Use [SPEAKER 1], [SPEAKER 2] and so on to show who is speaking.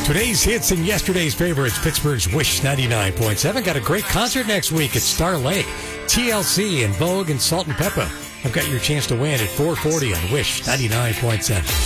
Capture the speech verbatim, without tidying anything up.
[SPEAKER 1] Today's hits and yesterday's favorites. Pittsburgh's Wish ninety-nine point seven. Got a great concert next week at Star Lake. T L C and Vogue and Salt and Pepper. I've got your chance to win at four forty on Wish ninety-nine point seven.